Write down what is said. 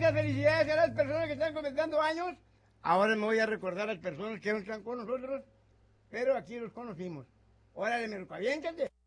muchas felicidades a las personas que están completando años. Ahora me voy a recordar a las personas que no están con nosotros, pero aquí los conocimos. Órale, Mirko, aviéntate.